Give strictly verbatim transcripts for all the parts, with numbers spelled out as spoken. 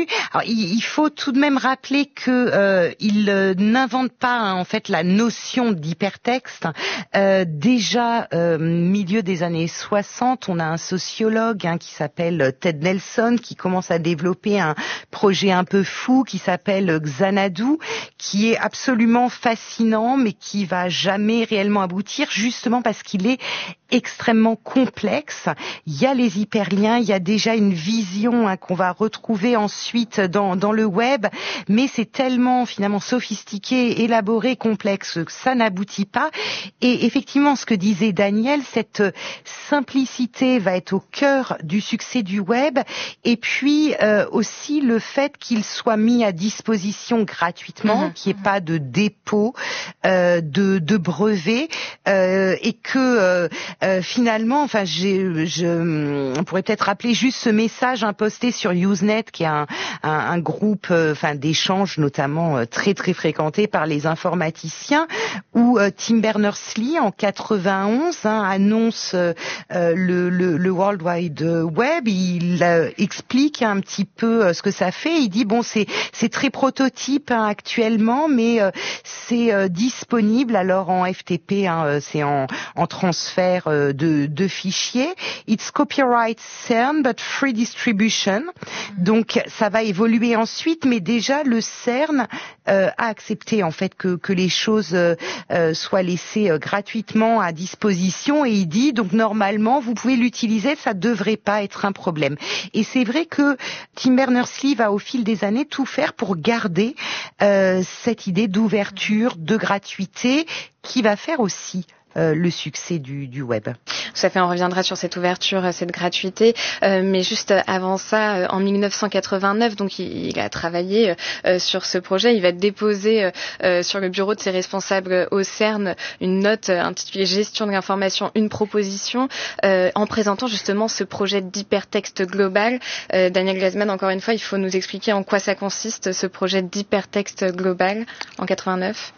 Alors, il, il faut tout de même rappeler que euh, il euh, n'invente pas hein, en fait la notion d'hypertexte. Euh, déjà euh, milieu des années soixante, on a un sociologue hein, qui s'appelle Ted Nelson qui commence à développer un projet un peu fou qui s'appelle Xanadu, qui est absolument fascinant mais qui va jamais réellement aboutir, justement parce qu'il est extrêmement complexe. Il y a les hyperliens, il y a déjà une vision hein, qu'on va retrouver ensuite dans, dans le web, mais c'est tellement finalement sophistiqué, élaboré, complexe que ça n'aboutit pas. Et effectivement, ce que disait Daniel, cette simplicité va être au cœur du succès du web, et puis euh, aussi le fait qu'il soit mis à disposition gratuitement, mmh, qu'il n'y ait mmh. pas de dépôt euh, de, de brevets, euh, et que euh, Euh, finalement, enfin, j'ai, je, on pourrait peut-être rappeler juste ce message hein, posté sur Usenet, qui est un, un, un groupe, euh, enfin, d'échanges notamment euh, très très fréquenté par les informaticiens, où euh, Tim Berners-Lee en quatre-vingt-onze hein, annonce euh, le, le, le World Wide Web. Il euh, explique un petit peu euh, ce que ça fait. Il dit bon, c'est c'est très prototype hein, actuellement, mais euh, c'est euh, disponible alors en F T P, hein, c'est en, en transfert De, de fichiers. It's copyright CERN but free distribution. Donc ça va évoluer ensuite, mais déjà le CERN euh, a accepté en fait que, que les choses euh, soient laissées euh, gratuitement à disposition, et il dit donc normalement vous pouvez l'utiliser, ça devrait pas être un problème. Et c'est vrai que Tim Berners-Lee va au fil des années tout faire pour garder euh, cette idée d'ouverture, de gratuité, qui va faire aussi Euh, le succès du, du web. Tout à fait, on reviendra sur cette ouverture, cette gratuité, euh, mais juste avant ça, euh, en mille neuf cent quatre-vingt-neuf, donc il, il a travaillé euh, sur ce projet, il va déposer euh, sur le bureau de ses responsables au CERN une note intitulée Gestion de l'information, une proposition, euh, en présentant justement ce projet d'hypertexte global. Euh, Daniel Glazman, encore une fois, il faut nous expliquer en quoi ça consiste, ce projet d'hypertexte global en quatre-vingt-neuf.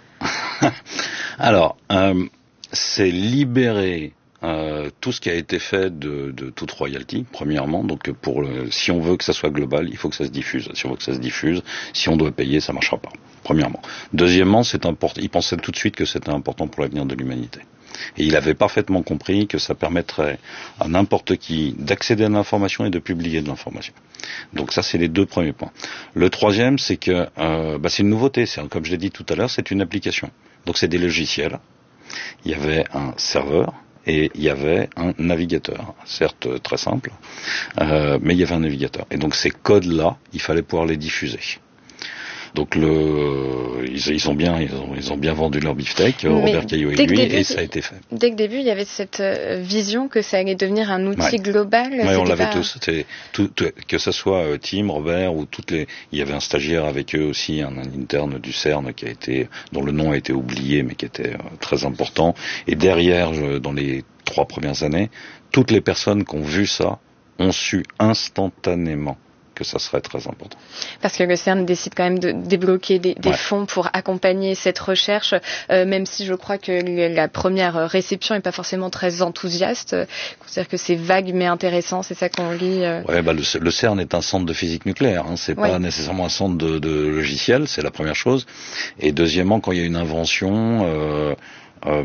Alors, euh, c'est libérer euh, tout ce qui a été fait de, de toute royalty, premièrement. Donc, pour le, si on veut que ça soit global, il faut que ça se diffuse. Si on veut que ça se diffuse, si on doit payer, ça marchera pas. Premièrement. Deuxièmement, c'est important. Il pensait tout de suite que c'était important pour l'avenir de l'humanité. Et il avait parfaitement compris que ça permettrait à n'importe qui d'accéder à l'information et de publier de l'information. Donc ça, c'est les deux premiers points. Le troisième, c'est que euh, bah, c'est une nouveauté. C'est, comme je l'ai dit tout à l'heure, c'est une application. Donc c'est des logiciels. Il y avait un serveur et il y avait un navigateur, certes très simple, euh, mais il y avait un navigateur. Et donc ces codes-là, il fallait pouvoir les diffuser. Donc le, ils, ils ont bien, ils ont, ils ont bien vendu leur beefsteak, mais Robert Cailliau et lui, début, et ça a été fait. Dès le début, il y avait cette vision que ça allait devenir un outil ouais. global. Oui, on l'avait pas... tous. C'était tout, tout, que ce soit Tim, Robert ou toutes les, il y avait un stagiaire avec eux aussi, un, un interne du CERN qui a été, dont le nom a été oublié, mais qui était euh, très important. Et derrière, je, dans les trois premières années, toutes les personnes qui ont vu ça ont su instantanément que ça serait très important. Parce que le CERN décide quand même de débloquer des, des ouais. fonds pour accompagner cette recherche, euh, même si je crois que la première réception n'est pas forcément très enthousiaste. C'est-à-dire que c'est vague mais intéressant, c'est ça qu'on lit. Euh... Ouais, bah le, le CERN est un centre de physique nucléaire, hein. C'est ouais. pas nécessairement un centre de, de logiciels, c'est la première chose. Et deuxièmement, quand il y a une invention, euh, euh,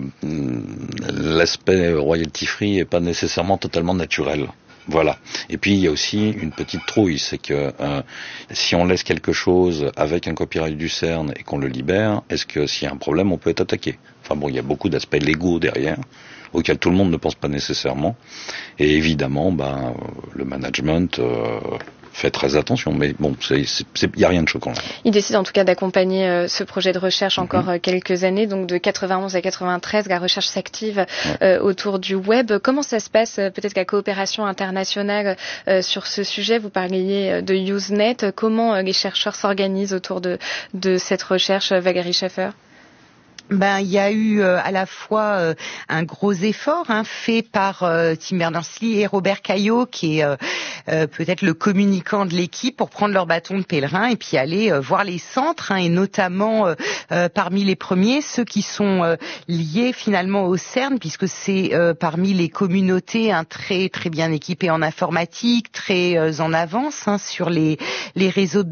l'aspect royalty free est pas nécessairement totalement naturel. Voilà. Et puis il y a aussi une petite trouille, c'est que euh, si on laisse quelque chose avec un copyright du CERN et qu'on le libère, est-ce que s'il y a un problème, on peut être attaqué? Enfin bon, il y a beaucoup d'aspects légaux derrière, auxquels tout le monde ne pense pas nécessairement. Et évidemment, ben, le management euh, fait très attention, mais bon, il n'y a rien de choquant là. Il décide en tout cas d'accompagner euh, ce projet de recherche encore mm-hmm. quelques années, donc de quatre-vingt-onze à quatre-vingt-treize, la recherche s'active ouais. euh, autour du web. Comment ça se passe, peut-être la coopération internationale euh, sur ce sujet? Vous parliez de Usenet, comment euh, les chercheurs s'organisent autour de, de cette recherche, Valérie Schaeffer? Ben, il y a eu euh, à la fois euh, un gros effort hein, fait par euh, Tim Berners-Lee et Robert Cailliau, qui est euh, euh, peut-être le communicant de l'équipe, pour prendre leur bâton de pèlerin et puis aller euh, voir les centres, hein, et notamment euh, euh, parmi les premiers, ceux qui sont euh, liés finalement au CERN, puisque c'est euh, parmi les communautés hein, très très bien équipées en informatique, très euh, en avance hein, sur les les réseaux de